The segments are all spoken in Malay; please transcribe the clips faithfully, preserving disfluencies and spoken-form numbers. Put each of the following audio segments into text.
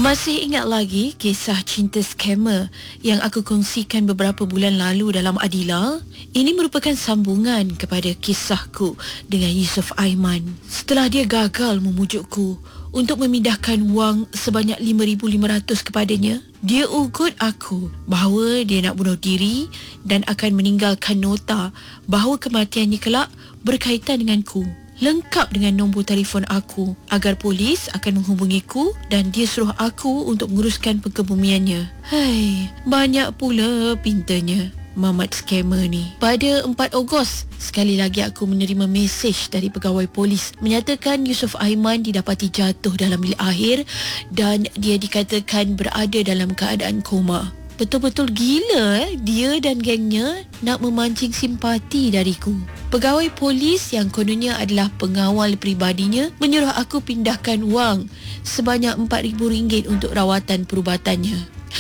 Masih ingat lagi kisah cinta skamer yang aku kongsikan beberapa bulan lalu dalam Adila? Ini merupakan sambungan kepada kisahku dengan Yusof Aiman. Setelah dia gagal memujukku untuk memindahkan wang sebanyak lima ribu lima ratus kepadanya, dia ugut aku bahawa dia nak bunuh diri dan akan meninggalkan nota bahawa kematiannya kelak berkaitan denganku, lengkap dengan nombor telefon aku, agar polis akan menghubungiku dan dia suruh aku untuk menguruskan pengkebumiannya. Hai, banyak pula pintanya mamat skamer ni. Pada empat Ogos, sekali lagi aku menerima mesej dari pegawai polis menyatakan Yusof Aiman didapati jatuh dalam bilik akhir dan dia dikatakan berada dalam keadaan koma. Betul-betul gila eh, dia dan gengnya nak memancing simpati dariku. Pegawai polis yang kononnya adalah pengawal peribadinya menyuruh aku pindahkan wang sebanyak empat ribu ringgit untuk rawatan perubatannya.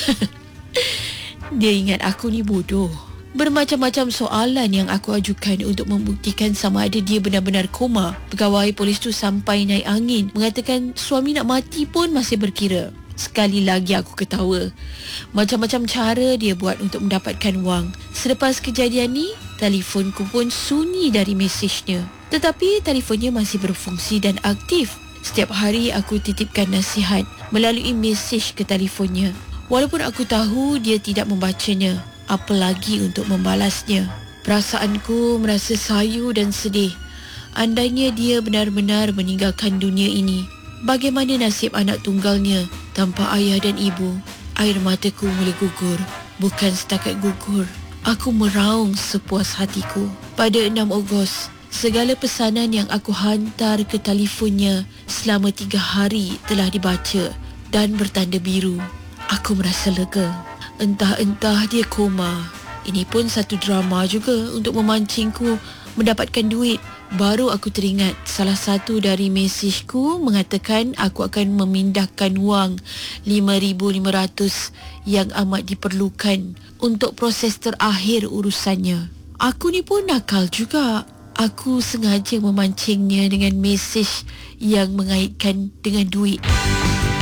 Dia ingat aku ni bodoh. Bermacam-macam soalan yang aku ajukan untuk membuktikan sama ada dia benar-benar koma. Pegawai polis tu sampai naik angin, mengatakan suami nak mati pun masih berkira. Sekali lagi aku ketawa. Macam-macam cara dia buat untuk mendapatkan wang. Selepas kejadian ni, telefonku pun sunyi dari mesejnya. Tetapi telefonnya masih berfungsi dan aktif. Setiap hari aku titipkan nasihat melalui mesej ke telefonnya. Walaupun aku tahu dia tidak membacanya, apalagi untuk membalasnya. Perasaanku merasa sayu dan sedih. Andainya dia benar-benar meninggalkan dunia ini, bagaimana nasib anak tunggalnya tanpa ayah dan ibu? Air mataku mula gugur. Bukan setakat gugur, aku meraung sepuas hatiku. Pada enam Ogos, segala pesanan yang aku hantar ke telefonnya selama tiga hari telah dibaca dan bertanda biru. Aku merasa lega. Entah-entah dia koma. Ini pun satu drama juga untuk memancingku mendapatkan duit. Baru aku teringat salah satu dari mesejku mengatakan aku akan memindahkan wang lima ribu lima ratus yang amat diperlukan untuk proses terakhir urusannya. Aku ni pun nakal juga. Aku sengaja memancingnya dengan mesej yang mengaitkan dengan duit.